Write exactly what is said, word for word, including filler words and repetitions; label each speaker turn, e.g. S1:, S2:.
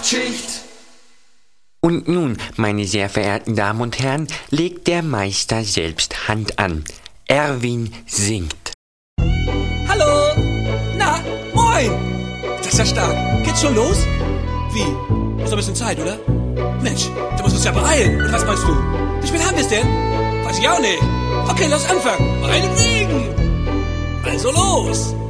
S1: Nachtschicht.
S2: Und nun, meine sehr verehrten Damen und Herren, legt der Meister selbst Hand an. Erwin singt.
S1: Hallo. Na, moin. Das ist ja stark. Geht's schon los? Wie? Ist noch ein bisschen Zeit, oder? Mensch, du musst uns ja beeilen. Und was meinst du? Wie spät haben wir es denn? Weiß ich auch nicht. Okay, lass anfangen. Meinetwegen. Also los.